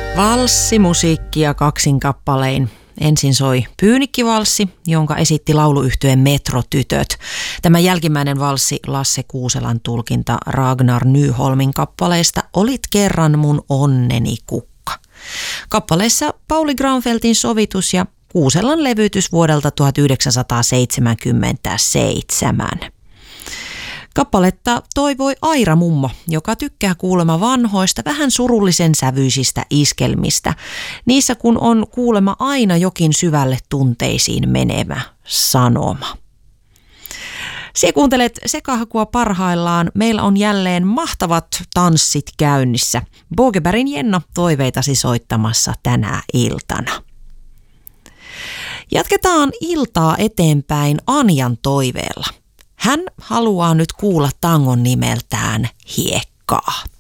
Valssimusiikkia kaksin kappalein. Ensin soi Pyynikkivalssi, jonka esitti lauluyhtyeen Metrotytöt. Tämä jälkimmäinen valssi Lasse Kuuselan tulkinta Ragnar Nyholmin kappaleista Olit kerran mun onneni kukka. Kappaleissa Pauli Granfeltin sovitus ja Kuuselan levytys vuodelta 1977. Kappaletta toivoi Aira mummo, joka tykkää kuulemma vanhoista, vähän surullisen sävyisistä iskelmistä. Niissä kun on kuulemma aina jokin syvälle tunteisiin menevä sanoma. Se kuuntelet Sekahakua parhaillaan. Meillä on jälleen mahtavat tanssit käynnissä. Bogebergin Jenna toiveitasi soittamassa tänä iltana. Jatketaan iltaa eteenpäin Anjan toiveella. Hän haluaa nyt kuulla tangon nimeltään Hiekkaa.